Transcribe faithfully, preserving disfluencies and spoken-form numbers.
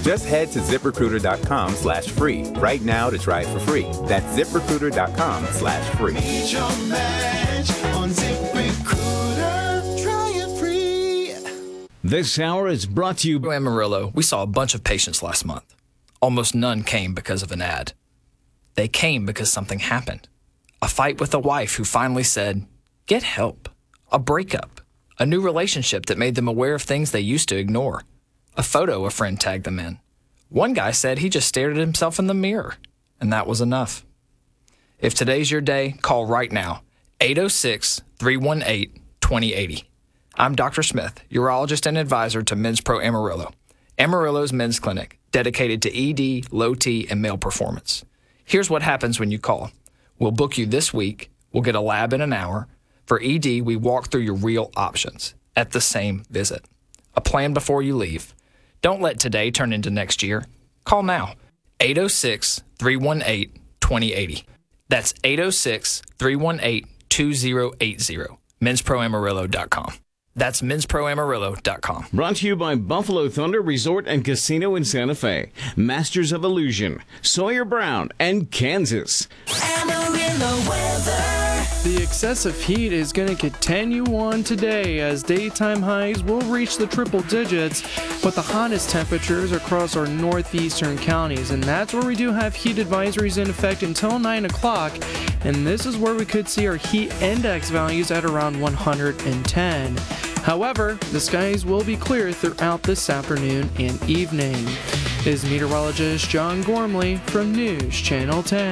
Just head to ZipRecruiter.com slash free right now to try it for free. That's ZipRecruiter.com slash free. Meet your match on ZipRecruiter. Try it free. This hour is brought to you by Amarillo. We saw a bunch of patients last month. Almost none came because of an ad. They came because something happened. A fight with a wife who finally said, get help. A breakup. A new relationship that made them aware of things they used to ignore. A photo a friend tagged them in. One guy said he just stared at himself in the mirror, and that was enough. If today's your day, call right now, eight oh six, three one eight, two oh eight oh. I'm Doctor Smith, urologist and advisor to Men's Pro Amarillo. Amarillo's men's clinic, dedicated to E D, low T, and male performance. Here's what happens when you call. We'll book you this week. We'll get a lab in an hour. For E D, we walk through your real options at the same visit. A plan before you leave. Don't let today turn into next year. Call now, eight oh six, three one eight, two oh eight oh. That's eight oh six, three one eight, two oh eight oh. mens pro amarillo dot com. That's mens pro amarillo dot com. Brought to you by Buffalo Thunder Resort and Casino in Santa Fe, Masters of Illusion, Sawyer Brown, and Kansas. Amarillo weather. The excessive heat is going to continue on today as daytime highs will reach the triple digits, but the hottest temperatures across our northeastern counties, and that's where we do have heat advisories in effect until nine o'clock, and this is where we could see our heat index values at around one hundred ten. However, the skies will be clear throughout this afternoon and evening. This is meteorologist John Gormley from News Channel ten.